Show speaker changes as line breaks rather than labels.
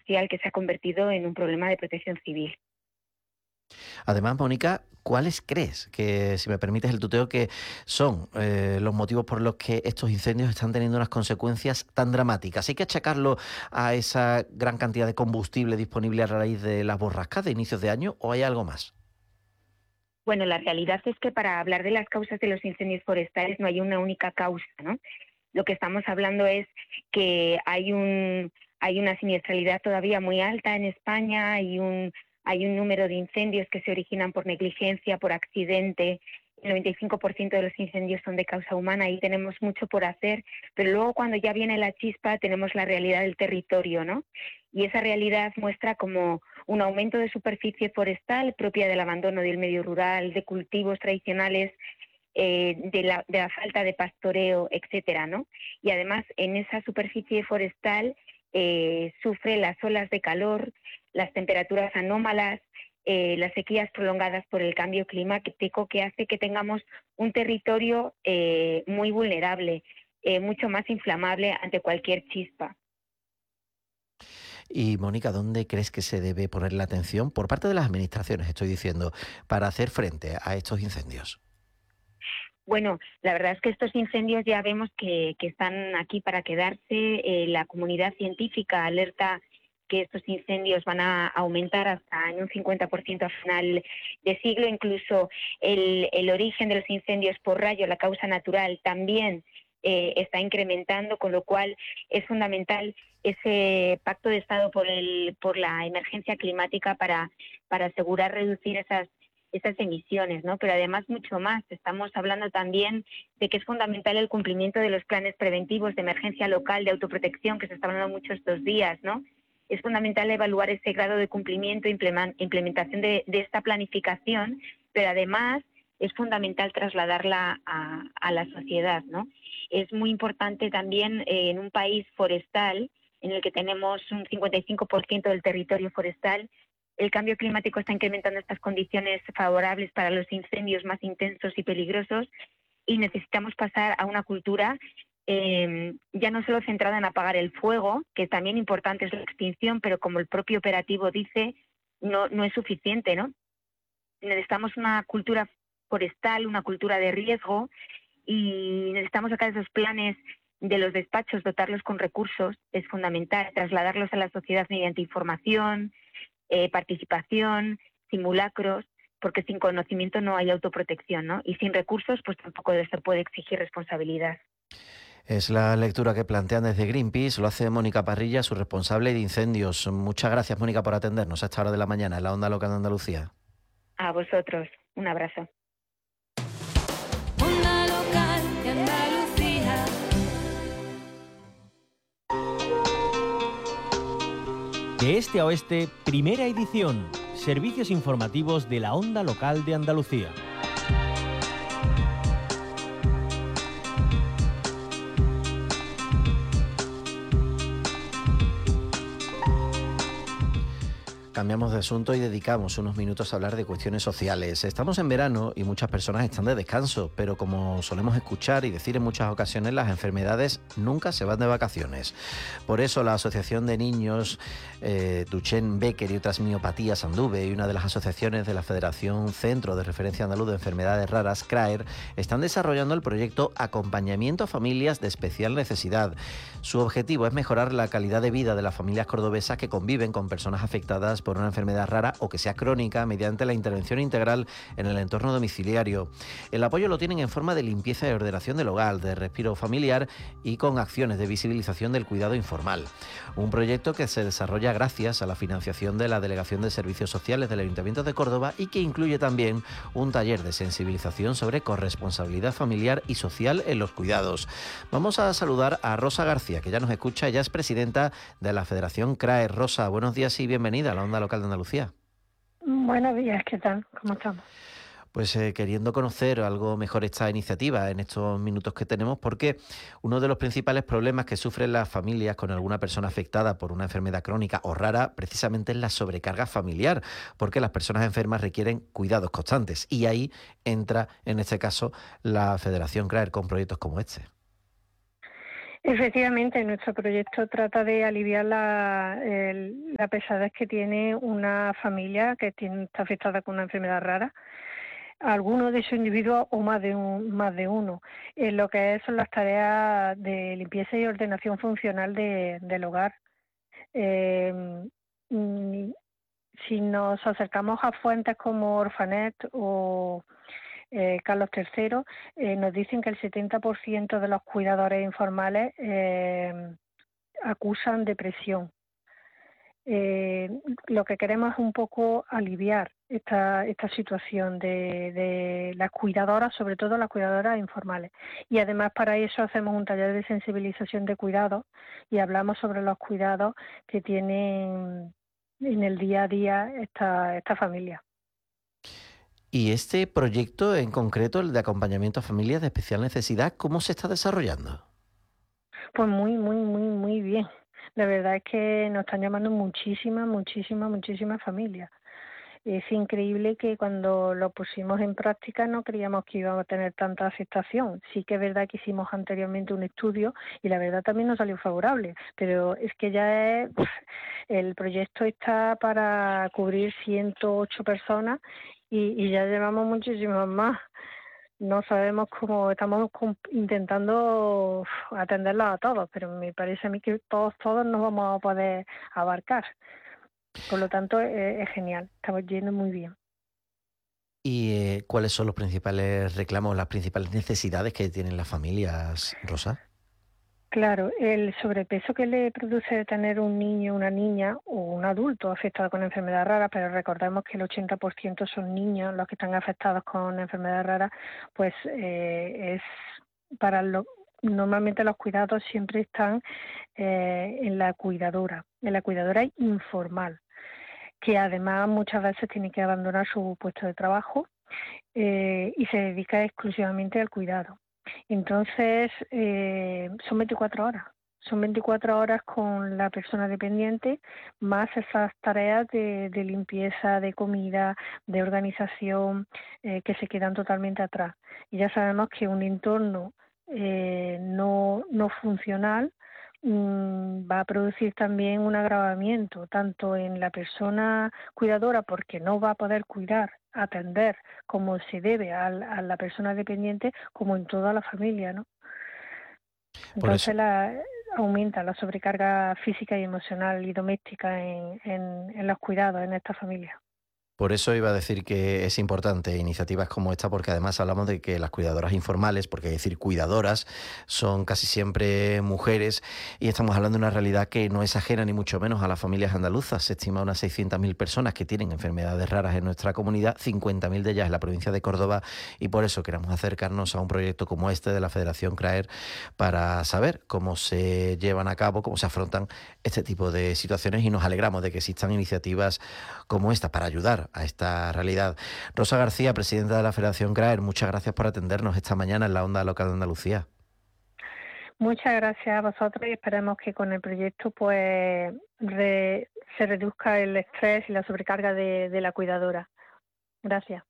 social que se ha convertido en un problema de protección civil.
Además, Mónica, ¿cuáles crees que, si me permites el tuteo, que son los motivos por los que estos incendios están teniendo unas consecuencias tan dramáticas? ¿Hay que achacarlo a esa gran cantidad de combustible disponible a raíz de las borrascas de inicios de año o hay algo más?
Bueno, la realidad es que para hablar de las causas de los incendios forestales no hay una única causa, ¿no? Lo que estamos hablando es que hay una siniestralidad todavía muy alta en España, hay un número de incendios que se originan por negligencia, por accidente. El 95% de los incendios son de causa humana y tenemos mucho por hacer, pero luego cuando ya viene la chispa tenemos la realidad del territorio, ¿no? Y esa realidad muestra como un aumento de superficie forestal propia del abandono del medio rural, de cultivos tradicionales, de la falta de pastoreo, etcétera, ¿no? Y además en esa superficie forestal sufre las olas de calor, las temperaturas anómalas, las sequías prolongadas por el cambio climático, que hace que tengamos un territorio muy vulnerable, mucho más inflamable ante cualquier chispa.
Y, Mónica, ¿dónde crees que se debe poner la atención por parte de las administraciones, estoy diciendo, para hacer frente a estos incendios?
Bueno, la verdad es que estos incendios ya vemos que están aquí para quedarse. La comunidad científica alerta que estos incendios van a aumentar hasta en un 50% a final de siglo. Incluso el origen de los incendios por rayo, la causa natural, también está incrementando, con lo cual es fundamental ese pacto de Estado por la emergencia climática para asegurar reducir esas emisiones, ¿no? Pero además mucho más. Estamos hablando también de que es fundamental el cumplimiento de los planes preventivos de emergencia local, de autoprotección, que se está hablando mucho estos días, ¿no? Es fundamental evaluar ese grado de cumplimiento e implementación de esta planificación, pero además es fundamental trasladarla a la sociedad, ¿no? Es muy importante también en un país forestal, en el que tenemos un 55% del territorio forestal. El cambio climático está incrementando estas condiciones favorables para los incendios más intensos y peligrosos y necesitamos pasar a una cultura ya no solo centrada en apagar el fuego, que también importante es la extinción, pero como el propio operativo dice, no es suficiente, ¿no? Necesitamos una cultura forestal, una cultura de riesgo y necesitamos sacar esos planes de los despachos, dotarlos con recursos, es fundamental, trasladarlos a la sociedad mediante información, participación, simulacros, porque sin conocimiento no hay autoprotección, ¿no? Y sin recursos, pues tampoco se puede exigir responsabilidad.
Es la lectura que plantean desde Greenpeace, lo hace Mónica Parrilla, su responsable de incendios. Muchas gracias, Mónica, por atendernos a esta hora de la mañana en la Onda Local de Andalucía.
A vosotros, un abrazo.
Onda Local de Andalucía.
De este a oeste, primera edición. Servicios informativos de la Onda Local de Andalucía.
Cambiamos de asunto y dedicamos unos minutos a hablar de cuestiones sociales. Estamos en verano y muchas personas están de descanso, pero como solemos escuchar y decir en muchas ocasiones, las enfermedades nunca se van de vacaciones. Por eso la Asociación de Niños Duchenne Becker y otras miopatías Anduve y una de las asociaciones de la Federación Centro de Referencia Andaluz de Enfermedades Raras, CRAER, están desarrollando el proyecto Acompañamiento a Familias de Especial Necesidad. Su objetivo es mejorar la calidad de vida de las familias cordobesas que conviven con personas afectadas por una enfermedad rara o que sea crónica mediante la intervención integral en el entorno domiciliario. El apoyo lo tienen en forma de limpieza y ordenación del hogar, de respiro familiar y con acciones de visibilización del cuidado informal. Un proyecto que se desarrolla gracias a la financiación de la Delegación de Servicios Sociales del Ayuntamiento de Córdoba y que incluye también un taller de sensibilización sobre corresponsabilidad familiar y social en los cuidados. Vamos a saludar a Rosa García, que ya nos escucha, ella es presidenta de la Federación CRAER. Rosa, buenos días y bienvenida a la Onda Local de Andalucía.
Buenos días, ¿qué tal? ¿Cómo estamos?
Pues queriendo conocer algo mejor esta iniciativa en estos minutos que tenemos, porque uno de los principales problemas que sufren las familias con alguna persona afectada por una enfermedad crónica o rara precisamente es la sobrecarga familiar, porque las personas enfermas requieren cuidados constantes y ahí entra en este caso la Federación CRAER con proyectos como este.
Efectivamente, nuestro proyecto trata de aliviar la pesadez que tiene una familia que está afectada con una enfermedad rara, alguno de esos individuos o más de uno, en lo que son las tareas de limpieza y ordenación funcional del hogar. Eh, mm, si nos acercamos a fuentes como Orfanet o Carlos III, nos dicen que el 70% de los cuidadores informales acusan depresión. Lo que queremos es un poco aliviar esta situación de las cuidadoras, sobre todo las cuidadoras informales. Y además para eso hacemos un taller de sensibilización de cuidados y hablamos sobre los cuidados que tienen en el día a día esta familia.
Y este proyecto en concreto, el de acompañamiento a familias de especial necesidad, ¿cómo se está desarrollando?
Pues muy bien. La verdad es que nos están llamando muchísimas familias. Es increíble que cuando lo pusimos en práctica no creíamos que íbamos a tener tanta aceptación. Sí que es verdad que hicimos anteriormente un estudio y la verdad también nos salió favorable, pero es que el proyecto está para cubrir 108 personas y ya llevamos muchísimas más. No sabemos cómo, estamos intentando atenderlos a todos, pero me parece a mí que todos no vamos a poder abarcar. Por lo tanto, es genial, estamos yendo muy bien.
¿Y cuáles son los principales reclamos, las principales necesidades que tienen las familias, Rosa?
Claro, el sobrepeso que le produce tener un niño, una niña o un adulto afectado con enfermedad rara, pero recordemos que el 80% son niños los que están afectados con enfermedad rara, pues es para normalmente los cuidados siempre están en la cuidadora informal, que además muchas veces tiene que abandonar su puesto de trabajo y se dedica exclusivamente al cuidado. Entonces, son 24 horas. Son 24 horas con la persona dependiente, más esas tareas de limpieza, de comida, de organización, que se quedan totalmente atrás. Y ya sabemos que un entorno no funcional va a producir también un agravamiento, tanto en la persona cuidadora, porque no va a poder cuidar, atender como se debe a la persona dependiente, como en toda la familia, ¿no?
Por eso,
Entonces aumenta la sobrecarga física y emocional y doméstica en los cuidados en esta familia.
Por eso iba a decir que es importante iniciativas como esta, porque además hablamos de que las cuidadoras informales, porque decir cuidadoras, son casi siempre mujeres y estamos hablando de una realidad que no es ajena ni mucho menos a las familias andaluzas. Se estima unas 600.000 personas que tienen enfermedades raras en nuestra comunidad, 50.000 de ellas en la provincia de Córdoba, y por eso queremos acercarnos a un proyecto como este de la Federación CRAER para saber cómo se llevan a cabo, cómo se afrontan este tipo de situaciones, y nos alegramos de que existan iniciativas como esta para ayudar a esta realidad. Rosa García, presidenta de la Federación CRAER, muchas gracias por atendernos esta mañana en la Onda Local de Andalucía.
Muchas gracias a vosotros y esperemos que con el proyecto pues se reduzca el estrés y la sobrecarga de la cuidadora. Gracias.